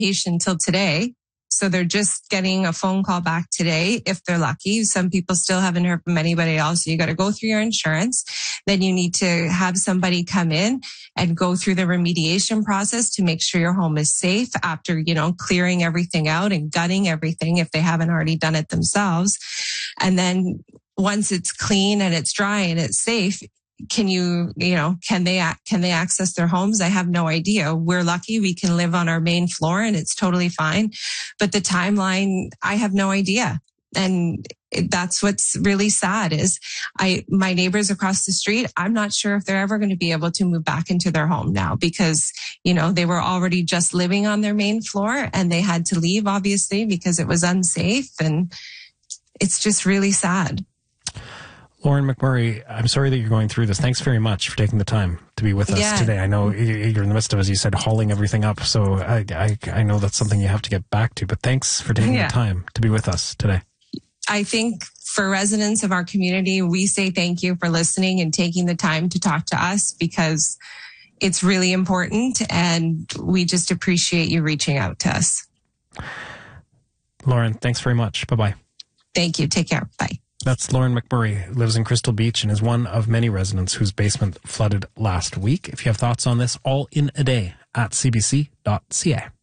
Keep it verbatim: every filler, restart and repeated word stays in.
notification till today. So they're just getting a phone call back today if they're lucky. Some people still haven't heard from anybody else. So you got to go through your insurance. Then you need to have somebody come in and go through the remediation process to make sure your home is safe after, you know, clearing everything out and gutting everything if they haven't already done it themselves. And then once it's clean and it's dry and it's safe, can you, you know, can they, can they access their homes? I have no idea. We're lucky we can live on our main floor and it's totally fine. But the timeline, I have no idea. And that's what's really sad is I, my neighbors across the street, I'm not sure if they're ever going to be able to move back into their home now because, you know, they were already just living on their main floor and they had to leave obviously because it was unsafe. And it's just really sad. Lauren McMurray, I'm sorry that you're going through this. Thanks very much for taking the time to be with us yeah. today. I know you're in the midst of, as you said, hauling everything up. So I, I, I know that's something you have to get back to, but thanks for taking yeah. the time to be with us today. I think for residents of our community, we say thank you for listening and taking the time to talk to us because it's really important and we just appreciate you reaching out to us. Lauren, thanks very much. Bye-bye. Thank you. Take care. Bye. That's Lauren McMurray, who lives in Crystal Beach and is one of many residents whose basement flooded last week. If you have thoughts on this, all in a day at c b c dot c a.